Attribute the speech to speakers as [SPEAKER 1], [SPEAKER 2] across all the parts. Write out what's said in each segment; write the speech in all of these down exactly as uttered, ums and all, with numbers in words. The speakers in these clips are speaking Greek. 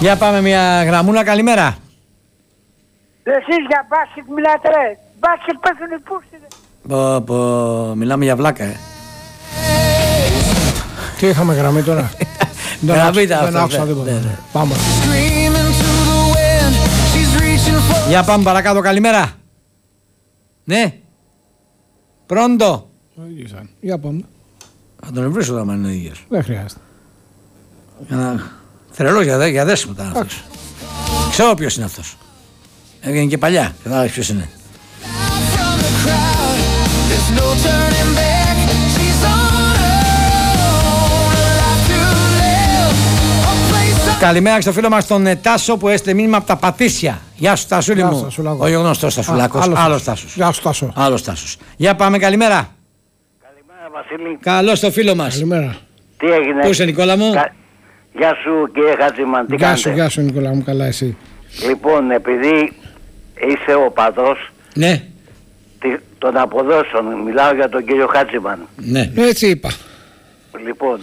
[SPEAKER 1] Για πάμε μια γραμμούλα, καλημέρα.
[SPEAKER 2] Εσείς για μπάσκετ μιλάτε ρε. Μπάσκετ πέφτουν οι πούστιδες.
[SPEAKER 1] Πω, πω, μιλάμε για βλάκα, ε.
[SPEAKER 3] Τι είχαμε γραμμή τώρα?
[SPEAKER 1] Γραμμή τα
[SPEAKER 3] Δεν άκουσα τίποτα. Πάμε.
[SPEAKER 1] Για πάμε παρακάτω, καλημέρα. Ναι. Πρόντο.
[SPEAKER 3] Για πάμε.
[SPEAKER 1] Θα τον βρίσκω όταν είναι ο ίδιος.
[SPEAKER 3] Δεν χρειάζεται.
[SPEAKER 1] Θρελός για, δε, για δέσιμο ήταν αυτός. Ξέρω ποιος είναι αυτός. Έγινε και παλιά. Κατάλαβες ποιος είναι. Καλημέρα στο φίλο μας τον Τάσο που έστειλε μήνυμα από τα Πατήσια. Γεια σου Τάσουλη μου. Ο γνωστός Τασουλάκος. Άλλος Τάσος.
[SPEAKER 3] Γεια σου Τάσο.
[SPEAKER 1] Άλλος Τάσος. Για πάμε, καλημέρα.
[SPEAKER 4] Καλημέρα Βασίλη.
[SPEAKER 1] Καλώς το φίλο μας.
[SPEAKER 3] Καλημέρα.
[SPEAKER 4] Τι έγινε?
[SPEAKER 1] Πού είσαι Νικόλα μου?
[SPEAKER 4] Κα... Γεια σου κύριε Χατζημάν, τι
[SPEAKER 3] Γεια
[SPEAKER 4] κάνετε?
[SPEAKER 3] σου, γεια σου Νικόλα μου, καλά εσύ?
[SPEAKER 4] Λοιπόν, επειδή είσαι ο παδός
[SPEAKER 1] Ναι.
[SPEAKER 4] των αποδόσεων, μιλάω για τον κύριο Χατζημάν.
[SPEAKER 1] Ναι.
[SPEAKER 3] Έτσι είπα.
[SPEAKER 4] Λοιπόν,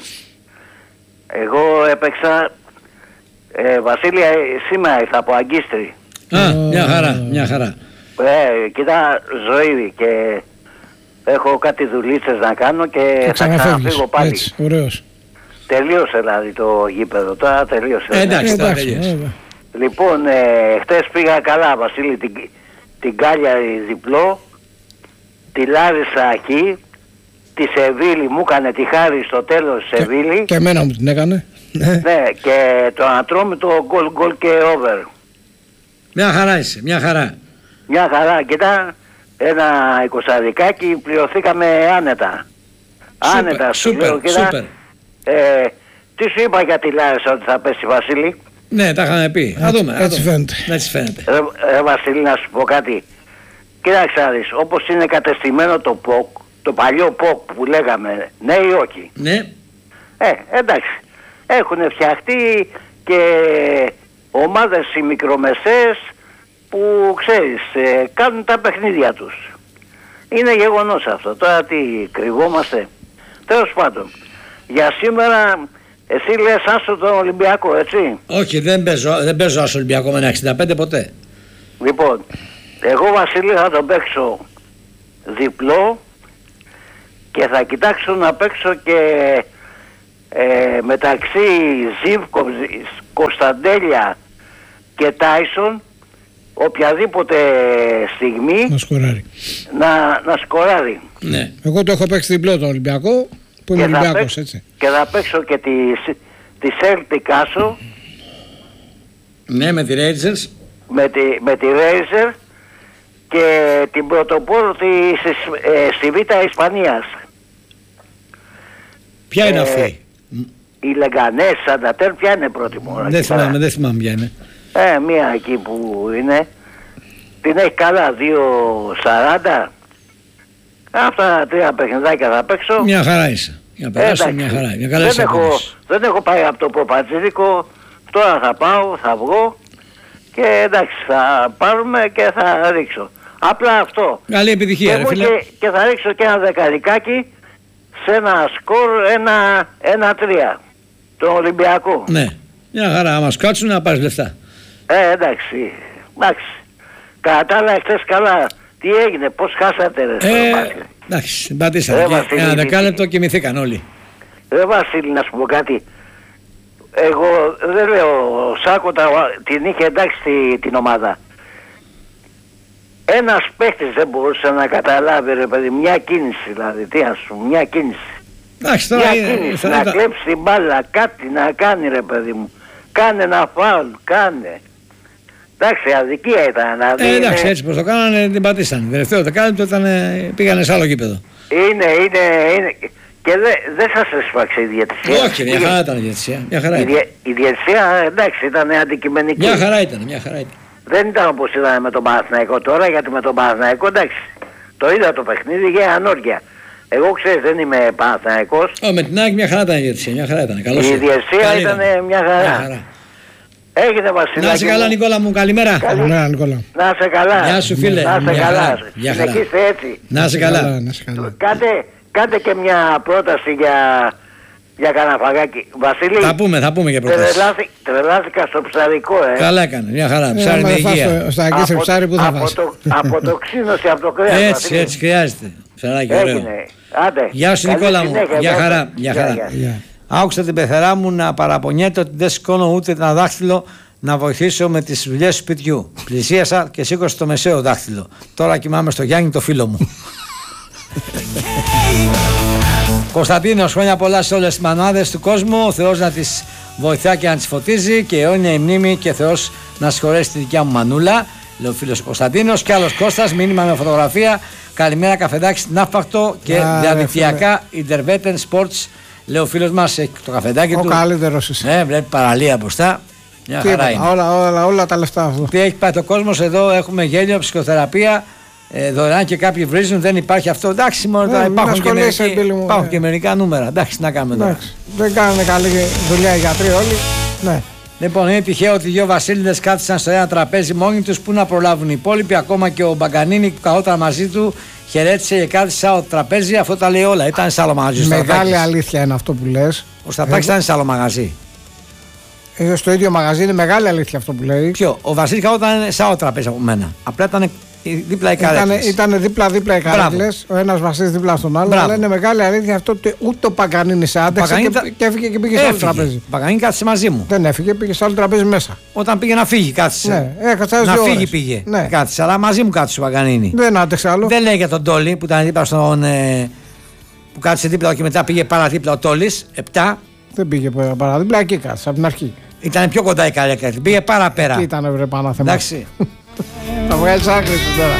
[SPEAKER 4] εγώ έπαιξα, ε, Βασίλη, ε, σήμερα ήρθα από Αγκίστρι.
[SPEAKER 1] Α, μια χαρά, μια χαρά.
[SPEAKER 4] Ε, κοίτα ζωή και έχω κάτι δουλίτσες να κάνω και θα ξαναφύγω πάλι.
[SPEAKER 3] Έτσι, ωραίος.
[SPEAKER 4] Τελείωσε δηλαδή το γήπεδο, τώρα τελείωσε.
[SPEAKER 1] Ε, εντάξει, τώρα
[SPEAKER 3] Εντάξει,
[SPEAKER 1] τελείωσε.
[SPEAKER 3] βέβαια.
[SPEAKER 4] Λοιπόν, ε, χτες πήγα καλά Βασίλη, την, την Κάλια διπλό, τη Λάρισα εκεί, τη Σεβίλη μου έκανε τη χάρη στο τέλος
[SPEAKER 3] Και-
[SPEAKER 4] Σεβίλη.
[SPEAKER 3] Και εμένα μου την έκανε. Ναι.
[SPEAKER 4] Ναι, και το Ατρόμητο γκολ γκολ και over.
[SPEAKER 1] Μια χαρά είσαι, μια χαρά.
[SPEAKER 4] Μια χαρά, κοιτά, ένα εικοσαρικάκι πληρωθήκαμε άνετα. Άνετα, σου
[SPEAKER 1] σούπερ,
[SPEAKER 4] λέω, κοίτα.
[SPEAKER 1] σούπερ.
[SPEAKER 4] Ε, τι σου είπα για τη Λάρισα ότι θα πέσει Βασίλη?
[SPEAKER 1] Ναι, τα είχαμε πει. Θα
[SPEAKER 3] Έτσι-
[SPEAKER 1] δούμε. θα
[SPEAKER 3] έτσι
[SPEAKER 1] δούμε.
[SPEAKER 3] φαίνεται.
[SPEAKER 1] Έτσι φαίνεται.
[SPEAKER 4] Ρε, ρε Βασίλη, να σου πω κάτι. Κοίταξε να δεις, όπως είναι κατεστημένο το ποκ, το παλιό ποκ που λέγαμε, ναι ή όχι.
[SPEAKER 1] Ναι.
[SPEAKER 4] Ε, εντάξει. Έχουν φτιαχτεί και ομάδες οι μικρομεσαίες που ξέρεις, ε, κάνουν τα παιχνίδια τους. Είναι γεγονός αυτό. Τώρα τι κρυβόμαστε? Τέλος πάντων, για σήμερα εσύ λες άσο τον Ολυμπιακό, έτσι?
[SPEAKER 1] Όχι, δεν παίζω, δεν παίζω άσο Ολυμπιακό με ένα εξήντα πέντε ποτέ.
[SPEAKER 4] Λοιπόν, εγώ Βασίλη θα τον παίξω διπλό και θα κοιτάξω να παίξω και ε, μεταξύ Ζίβκο, Κωνσταντέλια και Τάισον οποιαδήποτε στιγμή
[SPEAKER 3] Να σκοράρει.
[SPEAKER 4] να, να σκοράρει.
[SPEAKER 1] Ναι.
[SPEAKER 3] Εγώ το έχω παίξει διπλό τον Ολυμπιακό, που είναι
[SPEAKER 4] Και θα,
[SPEAKER 3] Ολυμπιακός,
[SPEAKER 4] παίξω,
[SPEAKER 3] έτσι.
[SPEAKER 4] και θα παίξω και τη, τη Celtic Άσο
[SPEAKER 1] Ναι, με τη Rangers.
[SPEAKER 4] με τη, με τη Razer και την πρωτοπόρο της, ε, στη Β' Ισπανίας.
[SPEAKER 1] Ποια είναι
[SPEAKER 4] Ε,
[SPEAKER 1] αυτή?
[SPEAKER 4] Οι Λεγκανές, Σαντατέρ, ποια είναι πρώτη μου?
[SPEAKER 1] Δεν θυμάμαι, δεν θυμάμαι ποια είναι.
[SPEAKER 4] Ε, μία εκεί που είναι. Την έχει καλά, δύο σαράντα. Αυτά τα τρία παιχνιδάκια θα παίξω.
[SPEAKER 1] Μια χαρά είσαι. Για περάσω
[SPEAKER 4] Εντάξει.
[SPEAKER 1] μια χαρά. Μια καλά
[SPEAKER 4] δεν,
[SPEAKER 1] είσαι
[SPEAKER 4] έχω,
[SPEAKER 1] απόδοση.
[SPEAKER 4] δεν έχω πάει από το Ποπατζίδικο. Τώρα θα πάω, θα βγω και εντάξει θα πάρουμε και θα ρίξω. Απλά αυτό.
[SPEAKER 1] Καλή επιτυχία,
[SPEAKER 4] και,
[SPEAKER 1] ρε
[SPEAKER 4] μου
[SPEAKER 1] φίλε.
[SPEAKER 4] και, και θα ρίξω και ένα δεκαρικάκι σε ένα σκορ ένα, ένα τρία. Τον Ολυμπιακό.
[SPEAKER 1] Ναι. Μια χαρά. Άμα σου κάτσουν να πάρεις λεφτά.
[SPEAKER 4] Ε, εντάξει. Εντάξει. Κατά τα άλλα, χθες καλά. Τι έγινε, πώς χάσατε ρε στο
[SPEAKER 1] Ε,
[SPEAKER 4] μπάσκετ?
[SPEAKER 1] εντάξει, πατήσαμε.
[SPEAKER 4] Ρε,
[SPEAKER 1] Και
[SPEAKER 4] Βασίλη,
[SPEAKER 1] ένα
[SPEAKER 4] τι-
[SPEAKER 1] δεκάλεπτο κοιμηθήκαν όλοι.
[SPEAKER 4] Ρε Βασίλη, να σου πω κάτι. Εγώ δεν λέω, ο Σάκο τα, την είχε εντάξει τη- την ομάδα. Ένας παίχτης δεν μπορούσε να καταλάβει ρε παιδί, μια κίνηση δηλαδή, τι ας σου, μια κίνηση.
[SPEAKER 1] Εντάξει, τώρα
[SPEAKER 4] Μια
[SPEAKER 1] είναι-
[SPEAKER 4] κίνηση,
[SPEAKER 1] θα-
[SPEAKER 4] να
[SPEAKER 1] θα-
[SPEAKER 4] κλέψει την μπάλα, κάτι να κάνει ρε παιδί μου. Κάνε ένα φάουλ, κάνε. Εντάξει, αδικία ήταν. Δηλαδή,
[SPEAKER 1] Ε, εντάξει,
[SPEAKER 4] είναι-
[SPEAKER 1] έτσι πως το κάνανε, την πατήσανε. Τελευταίο δεκάλεπτο ήταν, ε, πήγανε σε άλλο γήπεδο.
[SPEAKER 4] Είναι, είναι, είναι. Και δεν δε σας έσφαξε η διαιτησία.
[SPEAKER 1] Όχι, μια χαρά ήταν η διαιτησία. Μια χαρά
[SPEAKER 4] Η,
[SPEAKER 1] ήταν.
[SPEAKER 4] δια, η διαιτησία εντάξει ήταν αντικειμενική.
[SPEAKER 1] Μια χαρά ήταν, μια χαρά ήταν.
[SPEAKER 4] Δεν ήταν όπως ήταν με τον Παναθηναϊκό τώρα, γιατί με τον Παναθηναϊκό εντάξει. Το είδα το παιχνίδι για ανόρια. Εγώ ξέρεις δεν είμαι Παναθηναϊκός.
[SPEAKER 1] Ω, με την ΑΕΚ μια χαρά ήταν η διαιτησία. Μια χαρά ήταν. Καλώς
[SPEAKER 4] Η
[SPEAKER 1] ήρθατε.
[SPEAKER 4] διαιτησία
[SPEAKER 1] Καλή
[SPEAKER 4] ήταν μια χαρά. Έγινε Βασιλάκη.
[SPEAKER 1] Να είσαι καλά,
[SPEAKER 4] μου.
[SPEAKER 1] Νικόλα μου, καλημέρα.
[SPEAKER 3] Καλημέρα Νικόλα.
[SPEAKER 4] Να είσαι καλά.
[SPEAKER 1] Γεια σου, φίλε.
[SPEAKER 4] Να είσαι
[SPEAKER 1] Μια
[SPEAKER 4] καλά.
[SPEAKER 1] χαρά. Μια χαρά.
[SPEAKER 4] Συνεχίστε έτσι.
[SPEAKER 1] Να είσαι καλά.
[SPEAKER 3] Να είσαι καλά.
[SPEAKER 4] Κάντε, κάντε και μια πρόταση για Για κανένα φαγάκι. Βασίλη.
[SPEAKER 1] Θα πούμε, θα πούμε για προτάσεις.
[SPEAKER 4] Τρελάθη, τρελάθηκα στο ψαρικό, ε.
[SPEAKER 1] Καλά έκανε, μια χαρά.
[SPEAKER 3] Ε,
[SPEAKER 1] Ψάρι με υγεία.
[SPEAKER 3] Στα εκεί σε ψάρι που θα
[SPEAKER 4] από,
[SPEAKER 3] βάζει.
[SPEAKER 4] το, από το ξύνωση, από το κρέας.
[SPEAKER 1] Έτσι,
[SPEAKER 4] Βασίλη.
[SPEAKER 1] έτσι χρειάζεται. Ψαράκι, ωραίο.
[SPEAKER 4] Έγινε. Άντε.
[SPEAKER 1] Γεια σου
[SPEAKER 4] Καλή
[SPEAKER 1] Νικόλα μου.
[SPEAKER 4] συνέχεια,
[SPEAKER 1] Για
[SPEAKER 4] γεια
[SPEAKER 1] χαρά,
[SPEAKER 4] σας.
[SPEAKER 1] για
[SPEAKER 4] Γεια,
[SPEAKER 1] χαρά.
[SPEAKER 4] γεια.
[SPEAKER 3] Γεια.
[SPEAKER 1] Άκουσα την πεθερά μου να παραπονιέται ότι δεν σηκώνω ούτε ένα δάχτυλο να βοηθήσω με τις δουλειές του σπιτιού. Πλησίασα και σήκωσε το μεσαίο δάχτυλο. Τώρα κοιμάμαι στο Γιάννη το φίλο μου. Κωνσταντίνος, χρόνια πολλά σε όλες τις μανάδες του κόσμου. Ο Θεός να τις βοηθά και να τις φωτίζει και αιώνια η μνήμη και Θεός να συγχωρέσει τη δικιά μου μανούλα. Λέει ο φίλος Κωνσταντίνος. Και άλλος Κώστας, μήνυμα με φωτογραφία. Καλημέρα καφεδάκι στην Άφπακτο και
[SPEAKER 3] Α,
[SPEAKER 1] διαδικτυακά Interveten Sports. Λέει ο φίλος μας, έχει το καφεδάκι
[SPEAKER 3] Ο
[SPEAKER 1] του.
[SPEAKER 3] καλύτερος είσαι.
[SPEAKER 1] Ναι, βλέπει παραλία μπροστά. Μια χαρά
[SPEAKER 3] Τίποτα,
[SPEAKER 1] είναι.
[SPEAKER 3] όλα, όλα, όλα τα λεφτά αυτό.
[SPEAKER 1] Τι έχει πάει το κόσμος εδώ, έχουμε γέλιο, ψυχοθεραπεία. Ε, δωρεάν και κάποιοι βρίζουν, δεν υπάρχει αυτό. Εντάξει, μόνο
[SPEAKER 3] Ναι,
[SPEAKER 1] τώρα
[SPEAKER 3] μην
[SPEAKER 1] υπάρχουν, και
[SPEAKER 3] ασχολείσαι,
[SPEAKER 1] μερικοί,
[SPEAKER 3] φίλοι μου,
[SPEAKER 1] υπάρχουν
[SPEAKER 3] ναι.
[SPEAKER 1] και μερικά νούμερα. Εντάξει, τι να κάνουμε τώρα.
[SPEAKER 3] Εντάξει, δεν κάνανε καλή δουλειά οι γιατροί όλοι. Ναι.
[SPEAKER 1] Λοιπόν, είναι τυχαίο ότι οι δύο βασίλειδες κάθισαν στο ένα τραπέζι μόνοι τους. Πού να προλάβουν οι υπόλοιποι. Ακόμα και ο Μπαγκανίνη που καθόταν μαζί του χαιρέτησε και κάθισε στο τραπέζι. Αυτό τα λέει όλα. Ήταν σε άλλο μαγαζί.
[SPEAKER 3] Μεγάλη αλήθεια είναι αυτό που λες.
[SPEAKER 1] Ο Στατάκης ήταν σε άλλο μαγαζί.
[SPEAKER 3] Ε, στο ίδιο μαγαζί είναι μεγάλη αλήθεια αυτό που λέει.
[SPEAKER 1] Ποιο, ο Βασίλης καθόταν σε άλλο τραπέζι από μένα. Απλά ήταν δίπλα οι καρέκλες.
[SPEAKER 3] Ήταν δίπλα-δίπλα οι καρέκλες, ο ένας βασίλης δίπλα στον άλλο.
[SPEAKER 1] Μπράβο.
[SPEAKER 3] Αλλά είναι μεγάλη αλήθεια αυτό ότι ούτε ο Παγκανίνη σε άντεξε
[SPEAKER 1] Παγκανίνη
[SPEAKER 3] και,
[SPEAKER 1] τα-
[SPEAKER 3] και έφυγε και πήγε σε άλλο
[SPEAKER 1] Έφυγε.
[SPEAKER 3] τραπέζι.
[SPEAKER 1] Ο Παγκανίνη κάθισε μαζί μου.
[SPEAKER 3] Δεν έφυγε, πήγε σε άλλο τραπέζι μέσα.
[SPEAKER 1] Όταν πήγε να φύγει, κάθισε.
[SPEAKER 3] Ναι, έκατσε άλλες
[SPEAKER 1] να
[SPEAKER 3] δύο
[SPEAKER 1] φύγει
[SPEAKER 3] ώρες.
[SPEAKER 1] πήγε.
[SPEAKER 3] Ναι.
[SPEAKER 1] Κάθισε, αλλά μαζί μου κάθισε ο Παγκανίνη.
[SPEAKER 3] Δεν άντεξε άλλο.
[SPEAKER 1] Δεν λέει για τον Τόλι που ήταν δίπλα στον. Ε, που κάθισε δίπλα και μετά πήγε παραδίπλα ο Τόλις. Επτά.
[SPEAKER 3] Δεν πήγε παραδίπλα, εκεί κάτσε από την αρχή.
[SPEAKER 1] Ήταν πιο κοντά η καρέκλα. Πήγε παραπέρα.
[SPEAKER 3] Εκεί ήταν βρε πάνω θέμα.
[SPEAKER 1] Εντάξει.
[SPEAKER 3] Θα βγάλεις άκρη του τώρα.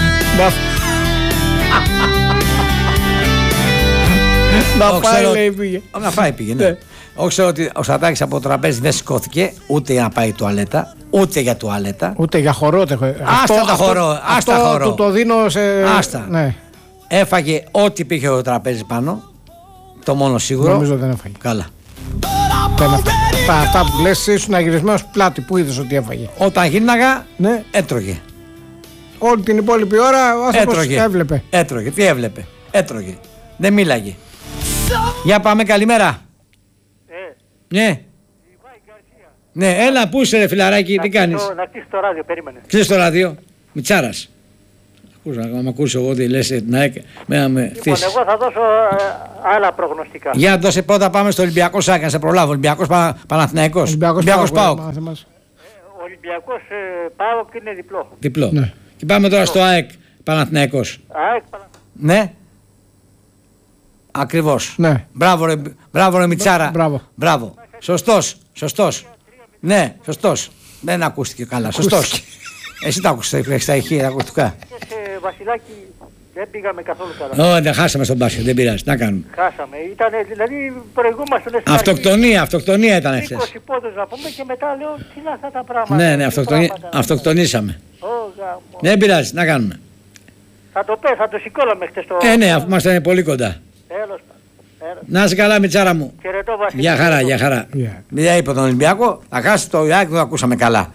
[SPEAKER 3] Να
[SPEAKER 1] Εγώ
[SPEAKER 3] πάει
[SPEAKER 1] ξέρω-
[SPEAKER 3] λέει πήγε.
[SPEAKER 1] Να πάει πήγε, ναι.
[SPEAKER 3] Ναι.
[SPEAKER 1] Εγώ ξέρω ότι ο Στατάκης από το τραπέζι δεν σηκώθηκε ούτε για να πάει τουαλέτα, ούτε για τουαλέτα.
[SPEAKER 3] Ούτε για χορό. τε- αυτό-
[SPEAKER 1] τα
[SPEAKER 3] αυτό-
[SPEAKER 1] χορό, άστα
[SPEAKER 3] Αυτό
[SPEAKER 1] χορό.
[SPEAKER 3] του το δίνω σε.
[SPEAKER 1] Άστα.
[SPEAKER 3] Ναι,
[SPEAKER 1] Έφαγε ό,τι πήγε το τραπέζι πάνω. Το μόνο σίγουρο.
[SPEAKER 3] νομίζω δεν έφαγε.
[SPEAKER 1] Καλά.
[SPEAKER 3] Δεν έφαγε. Τα, αυτά που λες ήσουν αγυρισμένος πλάτη που είδες ότι έφαγε.
[SPEAKER 1] Όταν γύρναγα,
[SPEAKER 3] Ναι,
[SPEAKER 1] έτρωγε.
[SPEAKER 3] όλη την υπόλοιπη ώρα ο άνθρωπος
[SPEAKER 1] Έτρωγε.
[SPEAKER 3] έβλεπε.
[SPEAKER 1] Έτρωγε. Τι έβλεπε. Έτρωγε. Δεν μίλαγε. Για πάμε, καλημέρα. Ναι. Ναι, έλα, πού είσαι ρε φιλαράκι, τι κάνεις.
[SPEAKER 2] Να κλείσει το ράδιο, περίμενε.
[SPEAKER 1] Κλείς το ράδιο. Μιτσάρας. Ακούς, να μ' ακούσω εγώ τι λες, την ΑΕΚ, με με
[SPEAKER 2] Λοιπόν,
[SPEAKER 1] χτίσεις.
[SPEAKER 2] εγώ θα δώσω ε, άλλα προγνωστικά.
[SPEAKER 1] Για δώσε πρώτα, πάμε στο Ολυμπιακό Σάκα, να σε προλάβω. Ολυμπιακός Πα, Παναθηναϊκός.
[SPEAKER 3] Ολυμπιακός
[SPEAKER 1] ΠΑΟΚ.
[SPEAKER 3] Πάοκ. Μάθε
[SPEAKER 2] Ο Ολυμπιακός ε, ΠΑΟΚ είναι διπλό.
[SPEAKER 1] Διπλό.
[SPEAKER 3] Ναι.
[SPEAKER 1] Και πάμε τώρα στο ΑΕΚ Παναθηναϊκός.
[SPEAKER 2] ΑΕΚ, Πανα-
[SPEAKER 1] Ναι. Ακριβώς.
[SPEAKER 3] Ναι.
[SPEAKER 1] Μπράβο ρε, μπράβο ρε Μιτσάρα.
[SPEAKER 3] Μπράβο.
[SPEAKER 1] Μπράβο. Σωστός. Σωστός. Ναι, σωστός. Δεν ακούστηκε καλά. Σωστός. Εσύ τα άκουσες, έχεις τα ηχεία, τα ακουστικά.
[SPEAKER 2] σε Βασιλάκη δεν πήγαμε καθόλου καλά.
[SPEAKER 1] Ω, δεν χάσαμε στον μπάσκετ, δεν πειράζει. Τι να κάνουμε.
[SPEAKER 2] Χάσαμε. Ήτανε, δηλαδή προηγούμασταν στην
[SPEAKER 1] Αυτοκτονία, αυτοκτονία ήταν
[SPEAKER 2] αρχή,
[SPEAKER 1] χθες.
[SPEAKER 2] είκοσι πόντους να πούμε και μετά λέω τι είναι αυτά τα πράγματα.
[SPEAKER 1] Ναι, ναι,
[SPEAKER 2] τι
[SPEAKER 1] αυτοκτονι...
[SPEAKER 2] πράγματα.
[SPEAKER 1] αυτοκτονήσαμε.
[SPEAKER 2] Ω, γάμο.
[SPEAKER 1] Δεν πειράζει, τι να κάνουμε.
[SPEAKER 2] Θα το πέ, θα το σηκώναμε χτες το...
[SPEAKER 1] Ε, ναι, αφού ήμασταν πολύ κοντά.
[SPEAKER 2] Τέλος πάντων. Έλα.
[SPEAKER 1] Να είσαι καλά, Μιτσάρα μου.
[SPEAKER 2] Χαιρετώ Βασίλη.
[SPEAKER 1] Για χαρά, για χαρά.
[SPEAKER 3] Yeah.
[SPEAKER 1] Δεν είπε τον Ολυμπιακό, θα χάσει το Ιάκ, δεν το ακούσαμε καλά.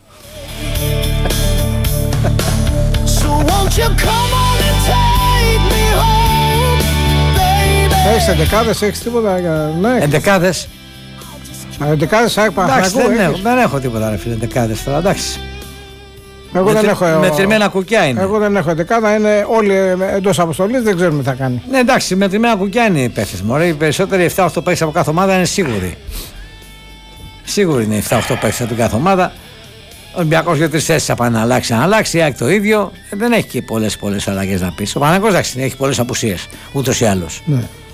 [SPEAKER 5] So won't you come on and take me home, baby?
[SPEAKER 3] Έχεις εντεκάδες, έχεις τίποτα για... Ναι,
[SPEAKER 1] Εντεκάδες.
[SPEAKER 3] εντεκάδες ΑΕΚ
[SPEAKER 1] Εντάξει,
[SPEAKER 3] Παναθηναϊκού
[SPEAKER 1] δεν έχω,
[SPEAKER 3] έχεις.
[SPEAKER 1] δεν έχω τίποτα ρε φίλε, εντεκάδες τώρα, εντάξει.
[SPEAKER 3] Εγώ δεν
[SPEAKER 1] Μετρη-
[SPEAKER 3] έχω...
[SPEAKER 1] Μετρημένα κουκιά είναι.
[SPEAKER 3] Εγώ δεν έχω εντεκάδα, είναι όλοι εντός αποστολής, δεν ξέρουμε τι θα κάνει.
[SPEAKER 1] Ναι, εντάξει, μετρημένα κουκιά είναι οι παίχτες μου. Οι περισσότεροι επτά οκτώ παίχτες από κάθε ομάδα είναι σίγουροι. Σίγουροι είναι επτά οκτώ παίχτες από την κάθε ομάδα. Ο Ολυμπιακός δύο τρεις θέσεις θα πάει να αλλάξει, να αλλάξει. Η ΑΕΚ το ίδιο. Ε, δεν έχει και πολλές πολλές αλλαγές να πεις. Ο Παναγιώτος εντάξει, έχει πολλές απουσίες ούτως ή άλλως.
[SPEAKER 3] Ναι.